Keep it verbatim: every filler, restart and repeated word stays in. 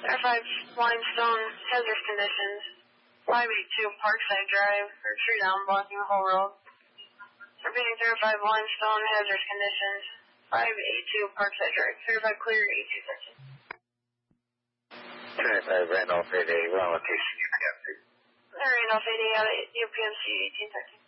R five limestone, hazardous conditions. five eighty-two Parkside Drive, or tree down blocking the whole road. Repeating zero five limestone, hazardous conditions. five eighty-two Parkside Drive, certified clear, eighty-two seconds. twenty-five Randolph eight A, one location U P M C. Randolph eight A out at U P M C, eighteen seconds.